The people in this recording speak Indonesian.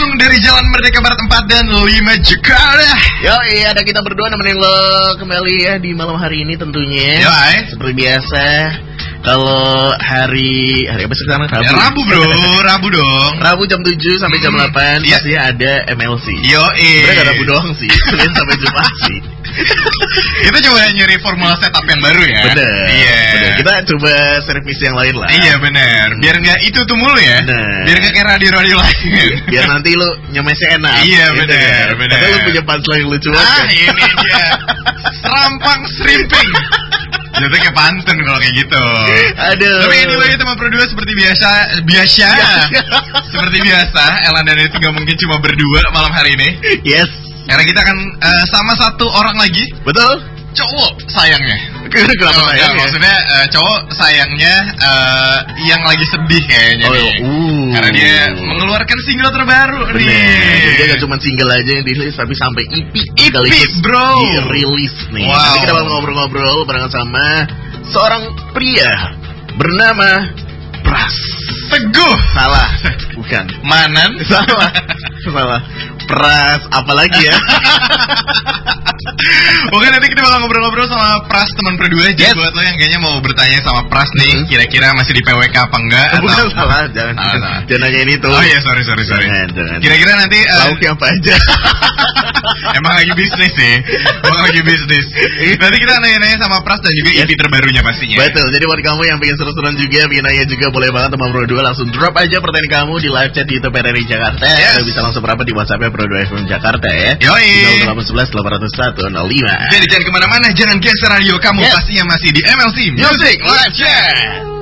langsung dari Jalan Merdeka Barat 4 dan 5 Jakarta. Yo, iya, ada kita berdua nemenin lo kembali ya di malam hari ini tentunya. Yo, seperti biasa. Kalau hari apa sih sekarang? Rabu. Ya, Rabu bro, Rabu dong. Rabu jam 7 sampai jam 8 pasti ada MLC. Yo, sebenarnya gak Rabu doang sih, Senin sampai Jumat sih. Kita coba nyari formula setup yang baru ya. Bener. Iya. Bener. Kita coba servis yang lain lah. Iya bener. Biar nggak itu tuh mulu ya. Bener. Biar nggak kayak radio lain. Biar nanti lu nyemesnya enak. Iya bener. Tapi lu punya punchline yang lucu banget. Ini dia. Serampang serimping. Jadi kayak pantun kalau kayak gitu. Aduh. Tapi anyway teman berdua seperti biasa. Seperti biasa, Elan dan itu gak mungkin cuma berdua malam hari ini. Yes. Karena kita akan sama satu orang lagi. Betul. Cowok sayangnya. Kenapa sayangnya? Maksudnya cowok sayangnya yang lagi sedih kayaknya nih. Karena dia mengeluarkan single terbaru nih. Jadi dia gak cuma single aja yang dirilis, tapi sampai EP bro dirilis nih. Wow. Nanti kita bakal ngobrol-ngobrol barengan sama seorang pria bernama Pras Teguh. Salah. Bukan Manan. Salah. Pras apalagi ya. Oke, nanti kita bakal ngobrol-ngobrol sama Pras teman berdua. Jadi buat lo yang kayaknya mau bertanya sama Pras nih, kira-kira masih di PWK apa enggak? Bukan salah, jangan nanya ini tuh. Oh iya, sorry. Jangan. Kira-kira nanti lauknya apa aja? Emang lagi bisnis sih. Nanti kita nanya-nanya sama Pras dan juga EP terbarunya pastinya. Betul, jadi buat kamu yang pengen seru-seruan juga, pengen nanya juga, boleh banget teman berdua langsung drop aja pertanyaan kamu di live chat di YouTube RRI Jakarta. Atau bisa langsung berapa di WhatsApp-nya Pro 2 FM Jakarta ya. Yoi 0811-801-05. Jadi jangan kemana-mana, jangan geser radio kamu. Pastinya masih di MLC Music Live Chat.